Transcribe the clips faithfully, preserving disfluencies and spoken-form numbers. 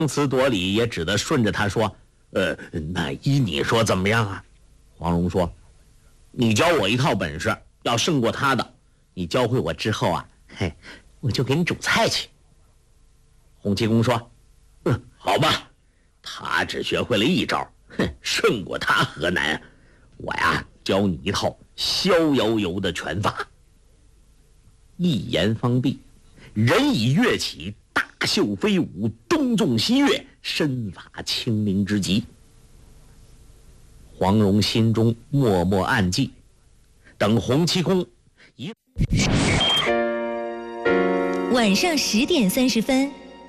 词夺理，也只得顺着他说：“呃，那依你说怎么样啊？”黄蓉说：“你教我一套本事，要胜过他的，你教会我之后啊，嘿，我就给你煮菜去。”洪七公说：“嗯，好吧，他只学会了一招，哼，胜过他何难？我呀，教你一套逍遥游的拳法。”一言方毕，人已跃起，大袖飞舞，东纵西跃，身法清灵之极。黄蓉心中默默暗记，等洪七公一晚上十点三十分，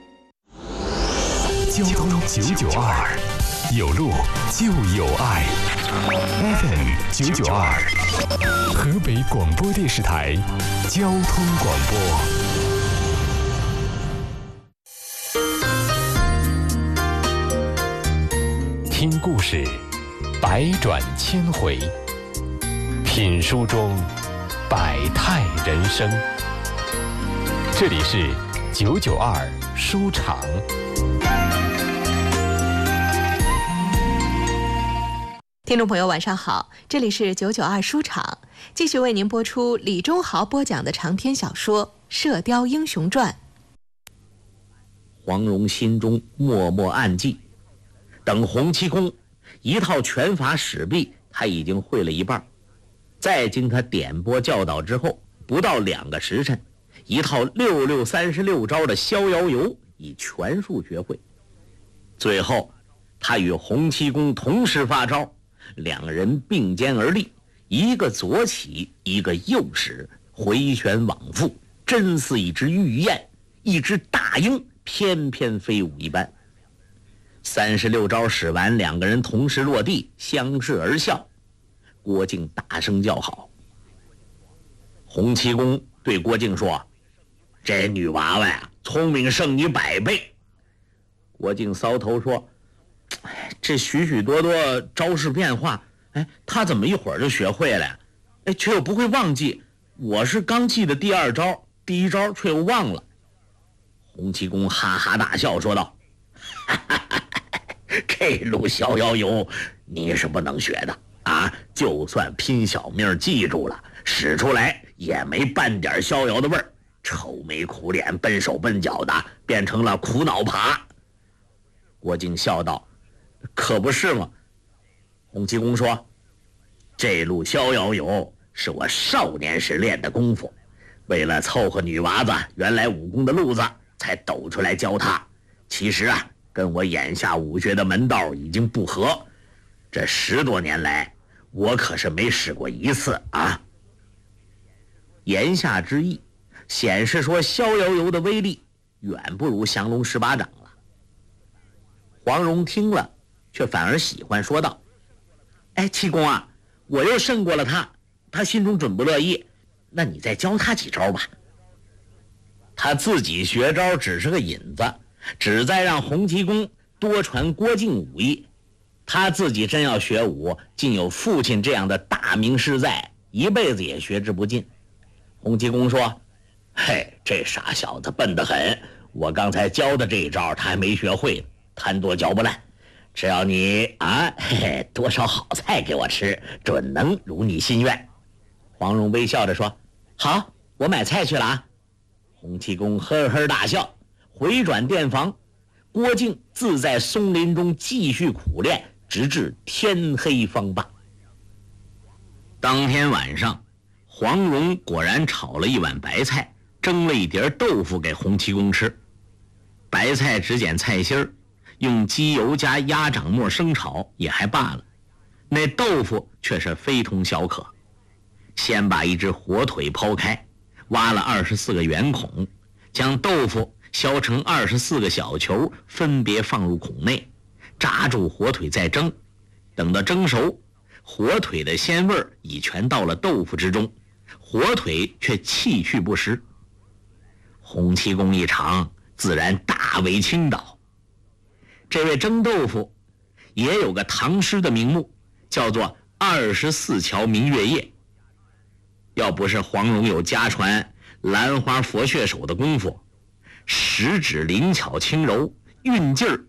交通九九二，有路就有爱。F M 九九二，河北广播电视台交通广播。听故事，百转千回；品书中，百态人生。这里是九九二书场。 听众朋友晚上好，这里是九九二书场，继续为您播出李忠豪播讲的长篇小说《射雕英雄传》。 黄蓉心中默默暗记，等洪七公一套拳法使毕，他已经会了一半，再经他点拨教导之后，不到两个时辰，一套六六三十六招的逍遥游已全数学会。最后他与洪七公同时发招，两人并肩而立，一个左起，一个右使，回旋往复，真似一只玉燕，一只大鹰翩翩飞舞一般。三十六招使完，两个人同时落地，相视而笑。郭靖大声叫好。洪七公对郭靖说：“这女娃娃呀，聪明胜你百倍。”郭靖搔头说：“这许许多多招式变化，哎，他怎么一会儿就学会了呀？哎，却又不会忘记。我是刚记的第二招，第一招却又忘了。”洪七公哈哈大笑说道：“哈哈哈哈，这路逍遥游你是不能学的啊！就算拼小命记住了，使出来也没半点逍遥的味儿，愁眉苦脸，笨手笨脚的，变成了苦恼爬。”郭靖笑道：“可不是吗？”洪七公说：“这路逍遥游是我少年时练的功夫，为了凑合女娃子原来武功的路子，才抖出来教她。其实啊，跟我眼下武学的门道已经不合。这十多年来，我可是没使过一次啊。”言下之意，显示说逍遥游的威力远不如降龙十八掌了。黄蓉听了，却反而喜欢，说道：“哎，七公啊，我又胜过了他，他心中准不乐意，那你再教他几招吧。”他自己学招只是个引子，只在让洪七公多传郭靖武艺。他自己真要学武，竟有父亲这样的大名师在，一辈子也学之不尽。洪七公说：“嘿，这傻小子笨得很，我刚才教的这一招他还没学会呢，贪多嚼不烂。只要你啊，嘿嘿，多烧好菜给我吃，准能如你心愿。”黄蓉微笑着说：“好，我买菜去了啊。”洪七公呵呵大笑，回转店房。郭靖自在松林中继续苦练，直至天黑方罢。当天晚上，黄蓉果然炒了一碗白菜，蒸了一碟豆腐给洪七公吃。白菜只捡菜心儿，用鸡油加鸭掌末生炒也还罢了，那豆腐却是非同小可。先把一只火腿剖开，挖了二十四个圆孔，将豆腐削成二十四个小球，分别放入孔内，扎住火腿再蒸。等到蒸熟，火腿的鲜味已全到了豆腐之中，火腿却气去不失。洪七公一尝，自然大为倾倒。这位蒸豆腐也有个唐诗的名目，叫做二十四桥明月夜。要不是黄蓉有家传兰花佛穴手的功夫，十指灵巧轻柔，运劲儿